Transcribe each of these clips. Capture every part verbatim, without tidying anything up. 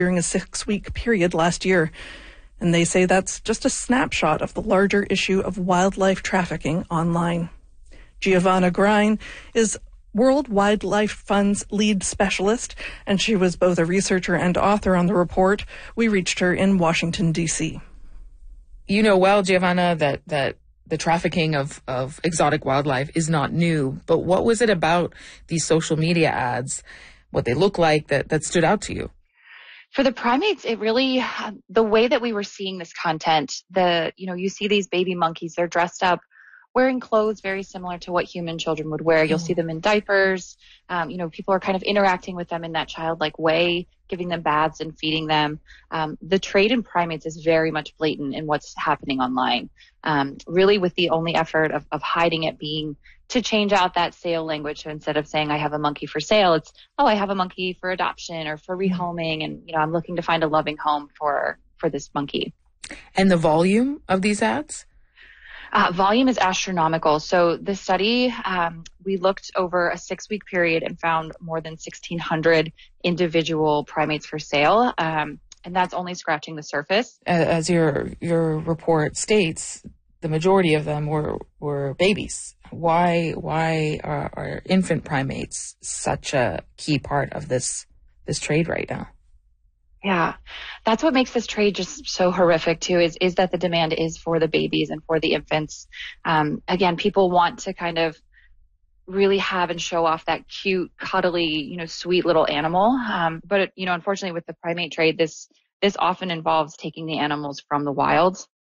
during a six-week period last year. And they say that's just a snapshot of the larger issue of wildlife trafficking online. Giovanna Grein is World Wildlife Fund's lead specialist, and she was both a researcher and author on the report. We reached her in Washington, D C. You know well, Giovanna, that, that the trafficking of, of exotic wildlife is not new, but what was it about these social media ads, what they look like, that, that stood out to you? For the primates, it really, the way that we were seeing this content, the, you know, you see these baby monkeys, they're dressed up, wearing clothes very similar to what human children would wear. You'll see them in diapers. Um, you know, people are kind of interacting with them in that childlike way, giving them baths and feeding them. Um, the trade in primates is very much blatant in what's happening online. Um, really with the only effort of, of hiding it being to change out that sale language. So instead of saying I have a monkey for sale, it's, oh, I have a monkey for adoption or for rehoming. And, you know, I'm looking to find a loving home for, for this monkey. And the volume of these ads? Uh, volume is astronomical. So the study, um, we looked over a six-week period and found more than sixteen hundred individual primates for sale, um, and that's only scratching the surface. As your your report states, the majority of them were were babies. Why why are, are infant primates such a key part of this this trade right now? Yeah, that's what makes this trade just so horrific too, is, is that the demand is for the babies and for the infants. Um, again, people want to kind of really have and show off that cute, cuddly, you know, sweet little animal. Um, but, it, you know, unfortunately with the primate trade, this, this often involves taking the animals from the wild.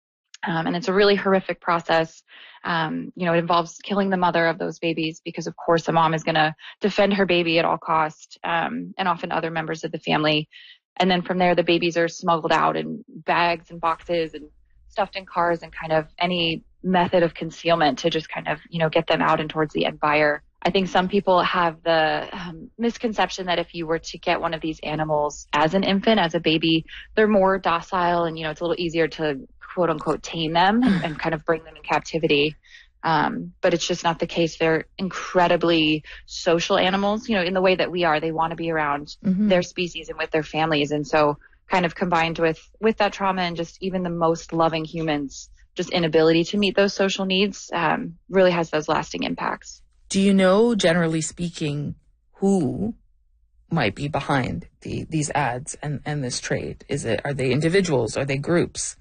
Um, and it's a really horrific process. Um, you know, it involves killing the mother of those babies because, of course, the mom is going to defend her baby at all costs, um, and often other members of the family. And then from there, the babies are smuggled out in bags and boxes and stuffed in cars and kind of any method of concealment to just kind of, you know, get them out and towards the end buyer. I think some people have the um, misconception that if you were to get one of these animals as an infant, as a baby, they're more docile and, you know, it's a little easier to quote unquote tame them and, and kind of bring them in captivity. Um, but it's just not the case. They're incredibly social animals, you know, in the way that we are. They want to be around mm-hmm. their species and with their families. And so kind of combined with, with that trauma and just even the most loving humans, just inability to meet those social needs, um, really has those lasting impacts. Do you know, generally speaking, who might be behind the, these ads and, and this trade? Is it, are they individuals? Are they groups?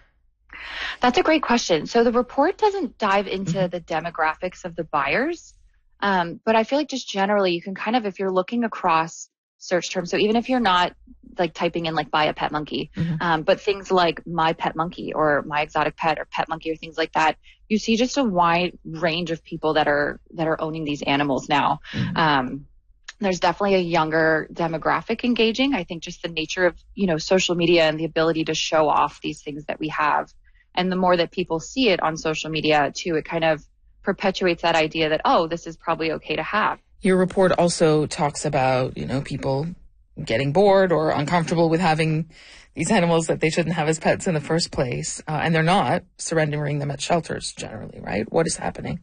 That's a great question. So the report doesn't dive into mm-hmm. the demographics of the buyers. Um, but I feel like just generally you can kind of, if you're looking across search terms, so even if you're not like typing in like buy a pet monkey, mm-hmm. um, but things like my pet monkey or my exotic pet or pet monkey or things like that, you see just a wide range of people that are, that are owning these animals now. Mm-hmm. Um, there's definitely a younger demographic engaging. I think just the nature of, you know, social media and the ability to show off these things that we have. And the more that people see it on social media too, it kind of perpetuates that idea that, oh, this is probably okay to have. Your report also talks about, you know, people getting bored or uncomfortable with having these animals that they shouldn't have as pets in the first place. Uh, and they're not surrendering them at shelters generally, right? What is happening?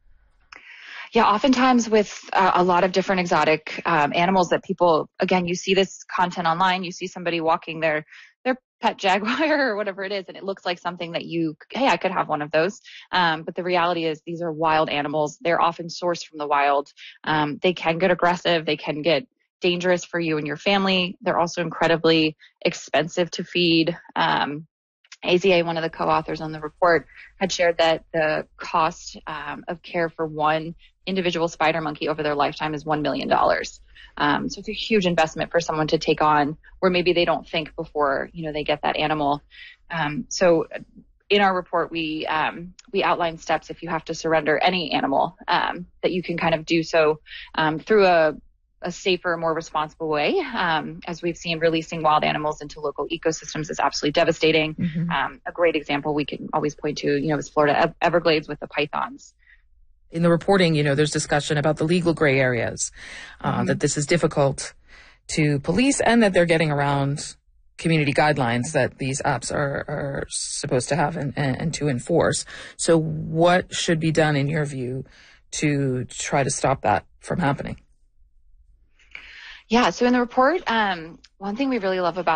Yeah, oftentimes with uh, a lot of different exotic um, animals that people, again, you see this content online, you see somebody walking their their pet jaguar or whatever it is, and it looks like something that you, hey, I could have one of those. Um, but the reality is these are wild animals. They're often sourced from the wild. Um, they can get aggressive. They can get dangerous for you and your family. They're also incredibly expensive to feed. Um, A Z A, one of the co-authors on the report, had shared that the cost um, of care for one individual spider monkey over their lifetime is one million dollars. Um, so it's a huge investment for someone to take on where maybe they don't think before, you know, they get that animal. Um, so in our report, we, um, we outline steps if you have to surrender any animal, um, that you can kind of do so, um, through a, a safer, more responsible way. Um, as we've seen, releasing wild animals into local ecosystems is absolutely devastating. Mm-hmm. Um, a great example we can always point to, you know, is Florida Everglades with the pythons. In the reporting, you know, there's discussion about the legal gray areas, uh, mm-hmm. that this is difficult to police and that they're getting around community guidelines that these apps are, are supposed to have and, and, and to enforce. So what should be done in your view to try to stop that from happening? Yeah, so in the report, um, one thing we really love about